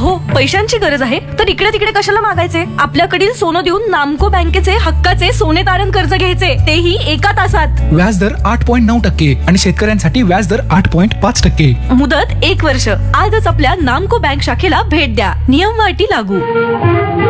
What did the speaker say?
अहो, पैशांची गरज आहे तर इकडे तिकडे कशाला मागायचे? आपल्याकडील सोनं देऊन नामको बँकेचे हक्काचे सोने तारण कर्ज घ्यायचे, तेही 1 तासात. व्याजदर 8.9% आणि शेतकऱ्यांसाठी व्याजदर 8.5%. मुदत 1 वर्ष. आजच आपल्या नामको बँक शाखेला भेट द्या. नियम व अटी लागू.